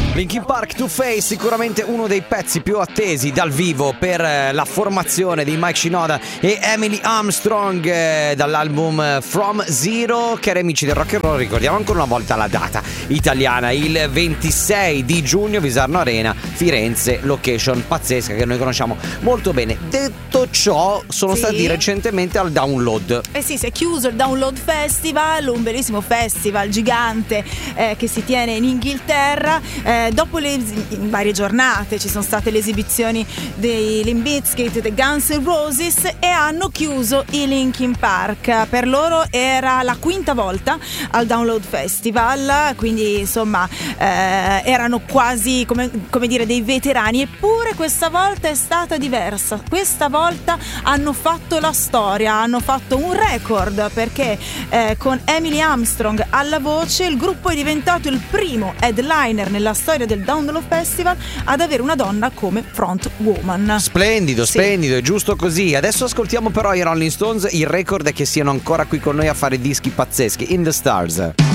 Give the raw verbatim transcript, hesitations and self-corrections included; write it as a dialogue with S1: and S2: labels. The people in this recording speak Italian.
S1: Linkin Park, Two Face, sicuramente uno dei pezzi più attesi dal vivo per eh, la formazione di Mike Shinoda e Emily Armstrong eh, dall'album From Zero. Cari amici del rock and roll, ricordiamo ancora una volta la data italiana, il ventisei di giugno, Visarno Arena, Firenze, location pazzesca che noi conosciamo molto bene. Detto ciò, sono
S2: Sì.
S1: stati recentemente al Download.
S2: Eh sì, si è chiuso il Download Festival, un bellissimo festival gigante eh, che si tiene in Inghilterra. Eh, dopo le in varie giornate ci sono state le esibizioni dei Limp Bizkit, dei Guns N' Roses, e hanno chiuso i Linkin Park. Per loro era la quinta volta al Download Festival, quindi insomma eh, erano quasi come, come dire dei veterani, eppure questa volta è stata diversa. Questa volta hanno fatto la storia, hanno fatto un record, perché eh, con Emily Armstrong alla voce il gruppo è diventato il primo headliner nella storia del Download Festival ad avere una donna come front woman.
S1: Splendido,
S2: Sì.
S1: splendido, è giusto così. Adesso ascoltiamo però i Rolling Stones. Il record è che siano ancora qui con noi a fare dischi pazzeschi. In the Stars.